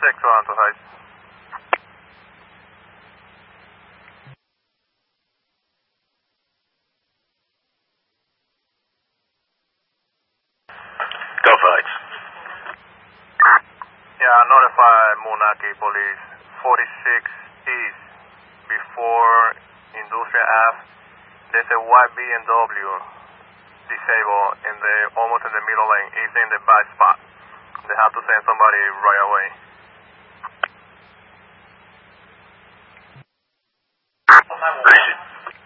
6 Toronto Heights. Go Heights. Yeah, notify Moonaki Police 46 East before Industrial Ave. There's a white BMW disabled almost in the middle lane. It's in the bad spot. They have to send somebody right away. Appreciate